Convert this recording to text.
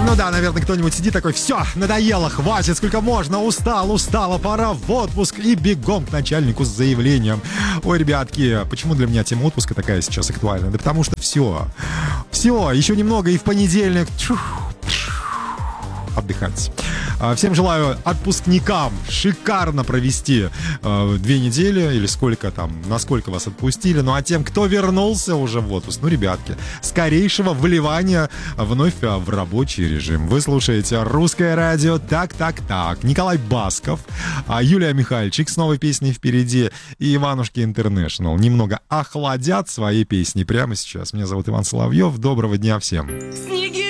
Ну да, наверное, кто-нибудь сидит такой: все, надоело, хватит, сколько можно, устала, пора в отпуск и бегом к начальнику с заявлением. Ой, ребятки, почему для меня тема отпуска такая сейчас актуальна? Да потому что все, еще немного и в понедельник отдыхать. Всем желаю отпускникам шикарно провести 2 недели или сколько там, насколько вас отпустили. Ну а тем, кто вернулся уже в отпуск, ну, ребятки, скорейшего вливания вновь в рабочий режим. Вы слушаете Русское радио «Так». Николай Басков, Юлия Михальчик с новой песней впереди и Иванушки Интернешнл немного охладят свои песни прямо сейчас. Меня зовут Иван Соловьев. Доброго дня всем.